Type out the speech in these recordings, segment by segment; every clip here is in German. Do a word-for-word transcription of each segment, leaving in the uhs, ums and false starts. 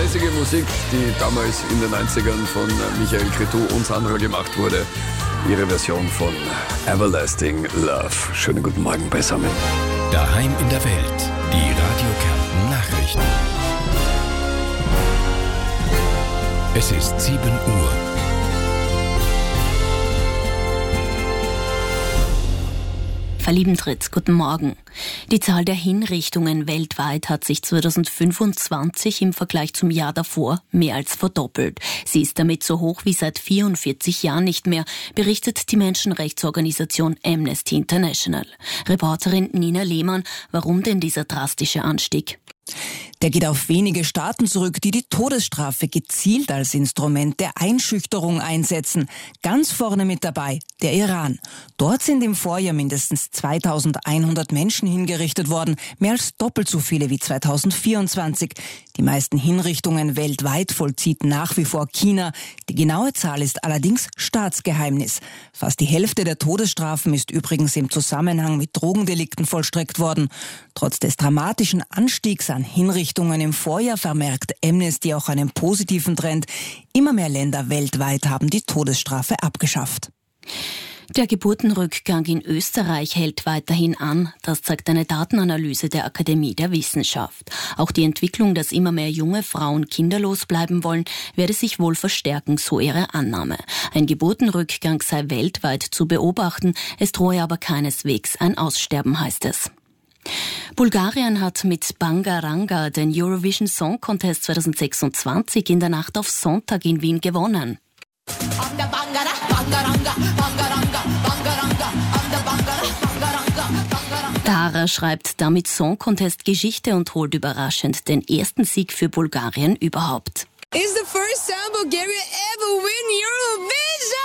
eisige Musik, die damals in den neunzigern von Michael Cretu und Sandra gemacht wurde. Ihre Version von Everlasting Love. Schönen guten Morgen beisammen. Daheim in der Welt, die Radio Kärnten Nachrichten. Es ist sieben Uhr. Liebentritt, guten Morgen. Die Zahl der Hinrichtungen weltweit hat sich zweitausendfünfundzwanzig im Vergleich zum Jahr davor mehr als verdoppelt. Sie ist damit so hoch wie seit vierundvierzig Jahren nicht mehr, berichtet die Menschenrechtsorganisation Amnesty International. Reporterin Nina Lehmann, warum denn dieser drastische Anstieg? Der geht auf wenige Staaten zurück, die die Todesstrafe gezielt als Instrument der Einschüchterung einsetzen. Ganz vorne mit dabei der Iran. Dort sind im Vorjahr mindestens zweitausendeinhundert Menschen hingerichtet worden, mehr als doppelt so viele wie zweitausendvierundzwanzig. Die meisten Hinrichtungen weltweit vollzieht nach wie vor China. Die genaue Zahl ist allerdings Staatsgeheimnis. Fast die Hälfte der Todesstrafen ist übrigens im Zusammenhang mit Drogendelikten vollstreckt worden. Trotz des dramatischen Anstiegs an Hinrichtungen im Vorjahr vermerkt Amnesty auch einen positiven Trend. Immer mehr Länder weltweit haben die Todesstrafe abgeschafft. Der Geburtenrückgang in Österreich hält weiterhin an. Das zeigt eine Datenanalyse der Akademie der Wissenschaft. Auch die Entwicklung, dass immer mehr junge Frauen kinderlos bleiben wollen, werde sich wohl verstärken, so ihre Annahme. Ein Geburtenrückgang sei weltweit zu beobachten, es drohe aber keineswegs ein Aussterben, heißt es. Bulgarien hat mit Bangaranga den Eurovision Song Contest zweitausendsechsundzwanzig in der Nacht auf Sonntag in Wien gewonnen. Dara schreibt damit Song Contest Geschichte und holt überraschend den ersten Sieg für Bulgarien überhaupt. It's the first time Bulgaria ever win Eurovision!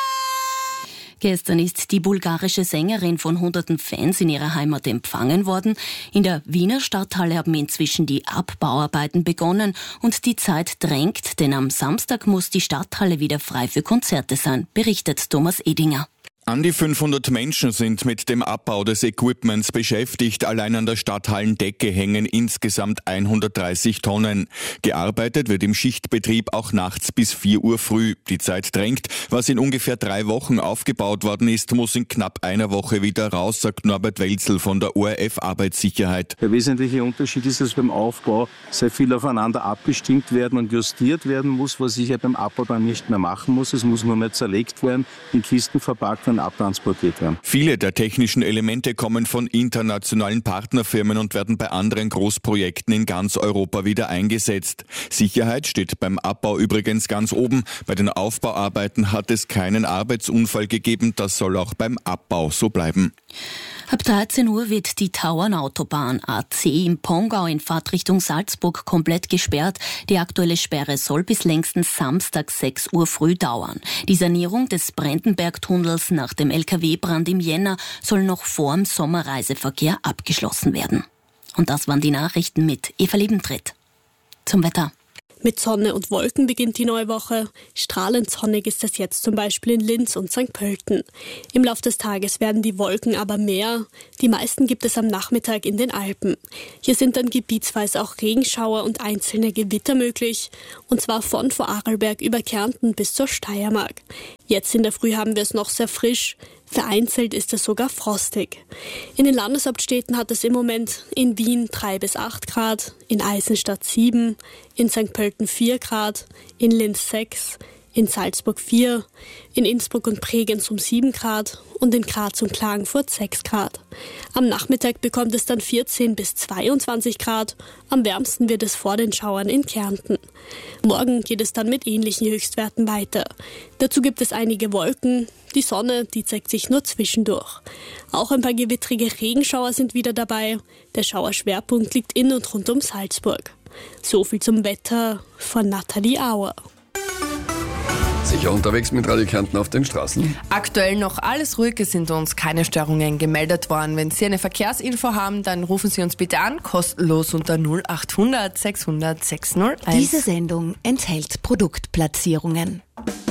Gestern ist die bulgarische Sängerin von hunderten Fans in ihrer Heimat empfangen worden. In der Wiener Stadthalle haben inzwischen die Abbauarbeiten begonnen und die Zeit drängt, denn am Samstag muss die Stadthalle wieder frei für Konzerte sein, berichtet Thomas Edinger. An die fünfhundert Menschen sind mit dem Abbau des Equipments beschäftigt. Allein an der Stadthallendecke hängen insgesamt hundertdreißig Tonnen. Gearbeitet wird im Schichtbetrieb auch nachts bis vier Uhr früh. Die Zeit drängt. Was in ungefähr drei Wochen aufgebaut worden ist, muss in knapp einer Woche wieder raus, sagt Norbert Welzel von der O R F Arbeitssicherheit. Der wesentliche Unterschied ist, dass beim Aufbau sehr viel aufeinander abgestimmt werden und justiert werden muss, was ich ja beim Abbau dann nicht mehr machen muss. Es muss nur mehr zerlegt werden, in Kisten verpackt werden, abtransportiert werden. Viele der technischen Elemente kommen von internationalen Partnerfirmen und werden bei anderen Großprojekten in ganz Europa wieder eingesetzt. Sicherheit steht beim Abbau übrigens ganz oben. Bei den Aufbauarbeiten hat es keinen Arbeitsunfall gegeben. Das soll auch beim Abbau so bleiben. Ab dreizehn Uhr wird die Tauernautobahn A C im Pongau in Fahrtrichtung Salzburg komplett gesperrt. Die aktuelle Sperre soll bis längstens Samstag sechs Uhr früh dauern. Die Sanierung des Brandenberg-Tunnels nach dem L K W-Brand im Jänner soll noch vor dem Sommerreiseverkehr abgeschlossen werden. Und das waren die Nachrichten mit Eva Liebentritt. Zum Wetter. Mit Sonne und Wolken beginnt die neue Woche. Strahlend sonnig ist es jetzt zum Beispiel in Linz und Sankt Pölten. Im Laufe des Tages werden die Wolken aber mehr. Die meisten gibt es am Nachmittag in den Alpen. Hier sind dann gebietsweise auch Regenschauer und einzelne Gewitter möglich. Und zwar von Vorarlberg über Kärnten bis zur Steiermark. Jetzt in der Früh haben wir es noch sehr frisch. Vereinzelt ist es sogar frostig. In den Landeshauptstädten hat es im Moment in Wien drei bis acht Grad, in Eisenstadt sieben, in Sankt Pölten vier Grad, in Linz sechs, in Salzburg vier, in Innsbruck und Bregenz um sieben Grad und in Graz und Klagenfurt sechs Grad. Am Nachmittag bekommt es dann vierzehn bis zweiundzwanzig Grad, am wärmsten wird es vor den Schauern in Kärnten. Morgen geht es dann mit ähnlichen Höchstwerten weiter. Dazu gibt es einige Wolken, die Sonne, die zeigt sich nur zwischendurch. Auch ein paar gewittrige Regenschauer sind wieder dabei. Der Schauerschwerpunkt liegt in und rund um Salzburg. So viel zum Wetter von Nathalie Auer. Sicher unterwegs mit Radio Kärnten auf den Straßen? Aktuell noch alles ruhig, es sind uns keine Störungen gemeldet worden. Wenn Sie eine Verkehrsinfo haben, dann rufen Sie uns bitte an, kostenlos unter null acht hundert sechshundert sechshunderteins. Diese Sendung enthält Produktplatzierungen.